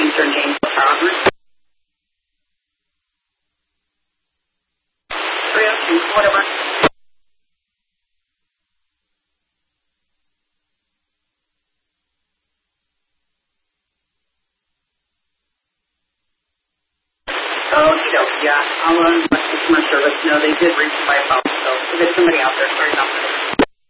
change their name to Harvard. 302, whatever. Oh, yeah. I'll let customer service know they did reach by phone. So if it's somebody out there, sorry about that.